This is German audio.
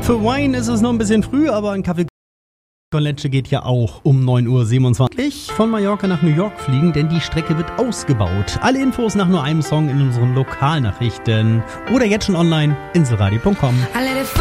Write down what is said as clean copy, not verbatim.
Für Wine ist es noch ein bisschen früh, aber ein Kaffee con Leche geht ja auch um 9:27 Uhr von Mallorca nach New York fliegen, denn die Strecke wird ausgebaut. Alle Infos nach nur einem Song in unseren Lokalnachrichten oder jetzt schon online inselradio.com.